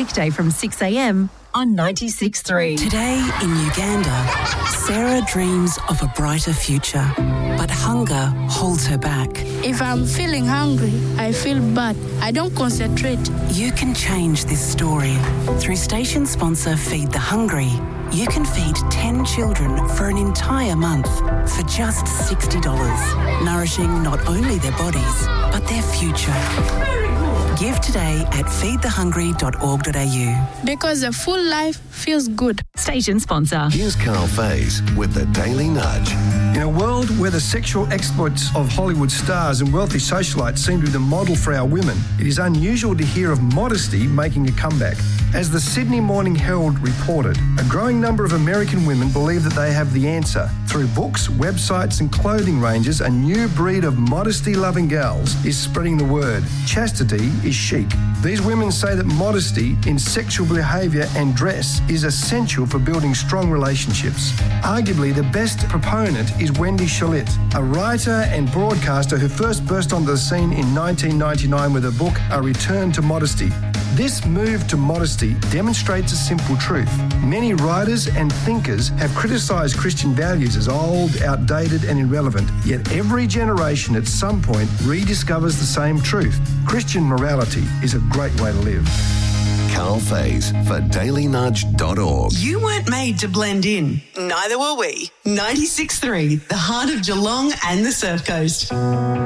weekday from 6 a.m. on 96.3. Today in Uganda, Sarah dreams of a brighter future, but hunger holds her back. If I'm feeling hungry, I feel bad. I don't concentrate. You can change this story. Through station sponsor Feed the Hungry, you can feed 10 children for an entire month for just $60, nourishing not only their bodies, but their future. Give today at feedthehungry.org.au. Because a full life feels good. Station sponsor. Here's Carl Faze with the Daily Nudge. In a world where the sexual exploits of Hollywood stars and wealthy socialites seem to be the model for our women, it is unusual to hear of modesty making a comeback. As the Sydney Morning Herald reported, a growing number of American women believe that they have the answer. Through books, websites and clothing ranges, a new breed of modesty-loving gals is spreading the word. Chastity is chic. These women say that modesty in sexual behaviour and dress is essential for building strong relationships. Arguably, the best proponent is Wendy Shalit, a writer and broadcaster who first burst onto the scene in 1999 with her book, A Return to Modesty. This move to modesty demonstrates a simple truth. Many writers and thinkers have criticised Christian values as old, outdated and irrelevant, yet every generation at some point rediscovers the same truth. Christian morality is a great way to live. Carl Faze for dailynudge.org. You weren't made to blend in. Neither were we. 96.3, the heart of Geelong and the Surf Coast.